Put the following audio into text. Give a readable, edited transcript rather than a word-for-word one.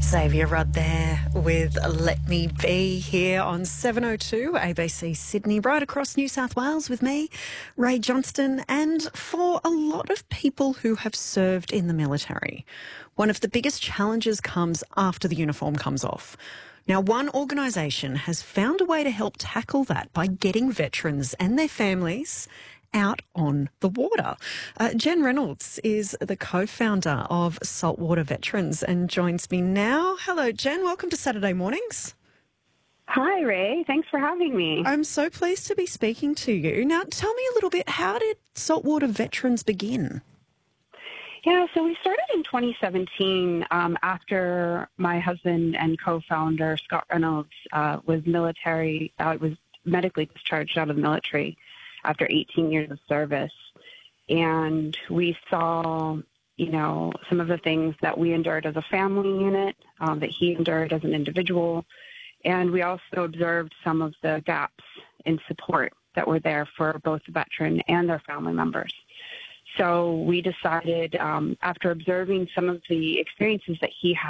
Xavier Rudd there with Let Me Be here on 702 ABC Sydney, right across New South Wales with me, Ray Johnston, and for a lot of people who have served in the military, one of the biggest challenges comes after the uniform comes off. Now, one organisation has found a way to help tackle that by getting veterans and their families out on the water. Jen Reynolds is the co-founder of Saltwater Veterans and joins me now. Hello, Jen. Welcome to Saturday Mornings. Hi, Ray. Thanks for having me. I'm so pleased to be speaking to you. Now, tell me a little bit, how did Saltwater Veterans begin? Yeah, so we started in 2017 after my husband and co-founder, Scott Reynolds, was medically discharged out of the military after 18 years of service. And we saw, some of the things that we endured as a family unit, that he endured as an individual. And we also observed some of the gaps in support that were there for both the veteran and their family members. So we decided, after observing some of the experiences that he had